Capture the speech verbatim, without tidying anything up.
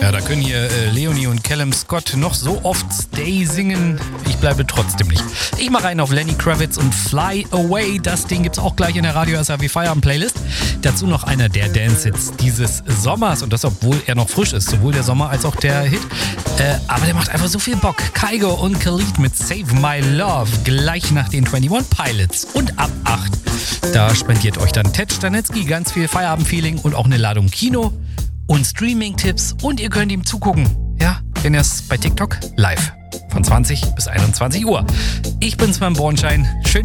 Ja, da können hier äh, Leonie und Callum Scott noch so oft Stay singen. Ich bleibe trotzdem nicht. Ich mache einen auf Lenny Kravitz und Fly Away. Das Ding gibt's auch gleich in der Radio S R W Feierabend Playlist. Dazu noch einer der Dance-Hits dieses Sommers. Und das, obwohl er noch frisch ist. Sowohl der Sommer als auch der Hit. Äh, aber der macht einfach so viel Bock. Kygo und Khalid mit Save My Love. Gleich nach den einundzwanzig Pilots. Und ab acht. Da spendiert euch dann Ted Stanetzky ganz viel Feierabend-Feeling und auch eine Ladung Kino und Streaming-Tipps. Und ihr könnt ihm zugucken. Ja, wenn er es bei TikTok live. Von zwanzig bis einundzwanzig Uhr. Ich bin's, mein Bornschein. Schön.